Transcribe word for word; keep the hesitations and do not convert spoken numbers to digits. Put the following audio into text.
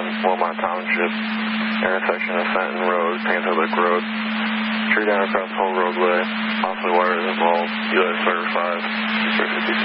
Wilmot Township, intersection of Fenton Road, Panther Lick Road. Tree down across the whole roadway. Possibly wires involved. U S thirty-five, fifty-six.